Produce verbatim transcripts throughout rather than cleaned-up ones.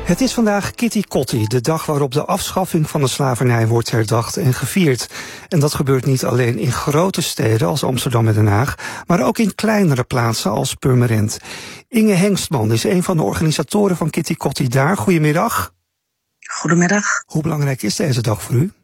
Het is vandaag Kitty Kotti, de dag waarop de afschaffing van de slavernij wordt herdacht en gevierd. En dat gebeurt niet alleen in grote steden als Amsterdam en Den Haag, maar ook in kleinere plaatsen als Purmerend. Inge Hengstman is een van de organisatoren van Kitty Kotti daar. Goedemiddag. Goedemiddag. Hoe belangrijk is deze dag voor u?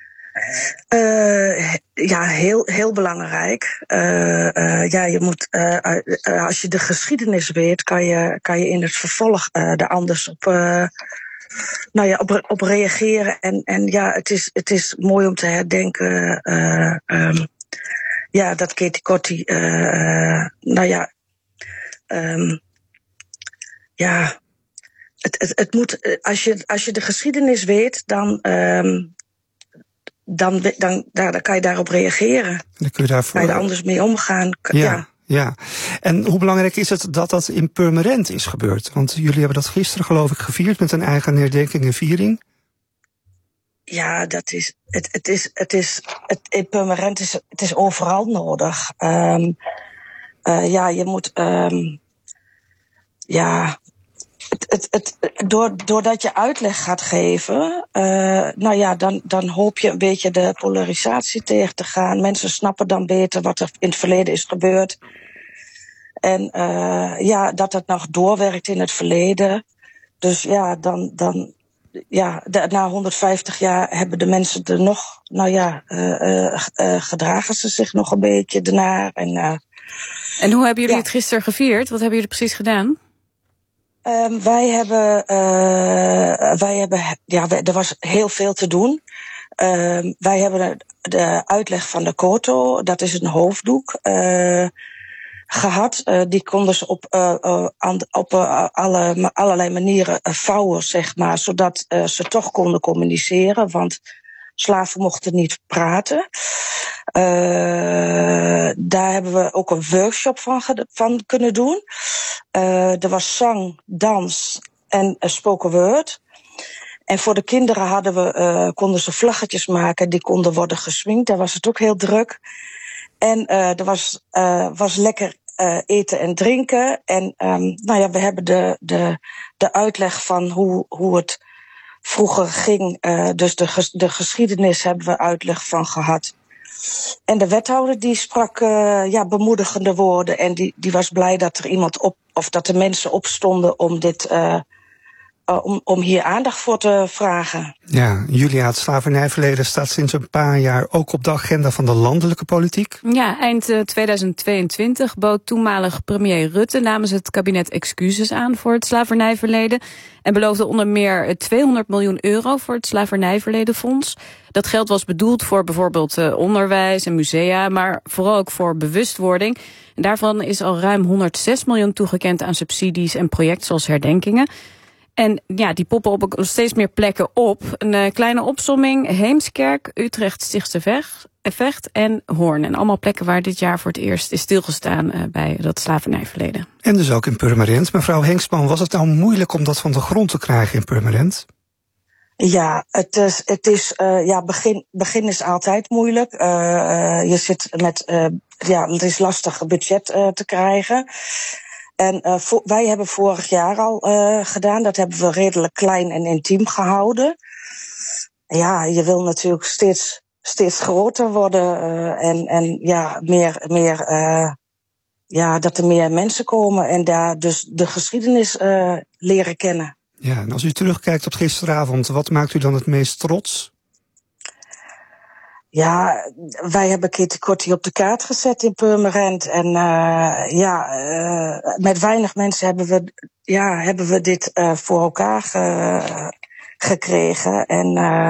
Uh, ja, heel, heel belangrijk. Uh, uh, ja, je moet, uh, uh, als je de geschiedenis weet, kan je, kan je in het vervolg uh, er anders op, uh, nou ja, op, op reageren. En, en ja, het is, het is mooi om te herdenken, uh, um, ja, dat Kitty Kotti, uh, nou ja, um, ja, het, het, het moet, als je, als je de geschiedenis weet, dan, um, Dan, dan, dan, dan kan je daarop reageren. Dan kun je daarvoor... Kan je er anders mee omgaan. Ja, ja. ja. En hoe belangrijk is het dat dat in Purmerend is gebeurd? Want jullie hebben dat gisteren, geloof ik, gevierd met een eigen herdenking en viering. Ja, dat is. Het, het is. Het is. Het, in Purmerend is het is overal nodig. Um, uh, ja, je moet. Um, ja. Het, het, het, doordat je uitleg gaat geven, uh, nou ja, dan, dan hoop je een beetje de polarisatie tegen te gaan. Mensen snappen dan beter wat er in het verleden is gebeurd. En uh, ja, dat het nog doorwerkt in het verleden. Dus ja, dan, dan ja, de, na honderdvijftig jaar hebben de mensen er nog, nou ja, uh, uh, uh, gedragen ze zich nog een beetje ernaar. En, uh, en hoe hebben jullie ja. het gisteren gevierd? Wat hebben jullie precies gedaan? Um, wij hebben, uh, wij hebben, ja, er was heel veel te doen. Uh, wij hebben de uitleg van de koto, dat is een hoofddoek, uh, gehad. Uh, die konden ze op, uh, uh, op uh, alle, allerlei manieren uh, vouwen, zeg maar, zodat uh, ze toch konden communiceren, want slaven mochten niet praten. Uh, daar hebben we ook een workshop van, van kunnen doen. Uh, er was zang, dans en uh, spoken word. En voor de kinderen hadden we, uh, konden ze vlaggetjes maken, die konden worden gesminkt. Daar was het ook heel druk. En uh, er was, uh, was lekker uh, eten en drinken. En um, nou ja, we hebben de, de, de uitleg van hoe, hoe het vroeger ging. Uh, dus de, ges, de geschiedenis hebben we uitleg van gehad. En de wethouder die sprak uh, ja, bemoedigende woorden. En die, die was blij dat er iemand op, of dat de mensen opstonden om dit, uh, uh, om, om hier aandacht voor te vragen. Ja, Julia, het slavernijverleden staat sinds een paar jaar ook op de agenda van de landelijke politiek. Ja, eind uh, tweeduizend tweeëntwintig bood toenmalig premier Rutte namens het kabinet excuses aan voor het slavernijverleden. En beloofde onder meer tweehonderd miljoen euro voor het slavernijverledenfonds. Dat geld was bedoeld voor bijvoorbeeld uh, onderwijs en musea, maar vooral ook voor bewustwording. En daarvan is al ruim honderdzes miljoen toegekend aan subsidies en projecten zoals herdenkingen. En ja, die poppen op steeds meer plekken op. Een uh, kleine opsomming: Heemskerk, Utrecht, Stichtse Vecht en Hoorn. En allemaal plekken waar dit jaar voor het eerst is stilgestaan uh, bij dat slavernijverleden. En dus ook in Purmerend. Mevrouw Hengstman, was het nou moeilijk om dat van de grond te krijgen in Purmerend? Ja, het is, het is uh, ja, begin, begin is altijd moeilijk. Uh, uh, je zit met, uh, ja, het is lastig budget uh, te krijgen. En uh, vo- wij hebben vorig jaar al uh, gedaan. Dat hebben we redelijk klein en intiem gehouden. Ja, je wil natuurlijk steeds, steeds groter worden. Uh, en, en ja, meer, meer, uh, ja, dat er meer mensen komen en daar dus de geschiedenis uh, leren kennen. Ja, en als u terugkijkt op gisteravond, wat maakt u dan het meest trots? Ja, wij hebben Kitty Kotti op de kaart gezet in Purmerend. En uh, ja, uh, met weinig mensen hebben we, ja, hebben we dit uh, voor elkaar ge, gekregen. En uh,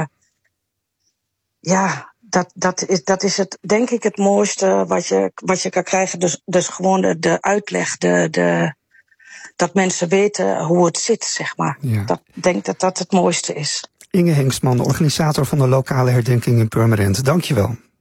ja, dat, dat, is, dat is het, denk ik, het mooiste wat je, wat je kan krijgen. Dus, dus gewoon de, de uitleg, de, de, dat mensen weten hoe het zit, zeg maar. Ja. Dat, ik denk dat dat het mooiste is. Inge Hengstman, organisator van de lokale herdenking in Purmerend. Dank je wel.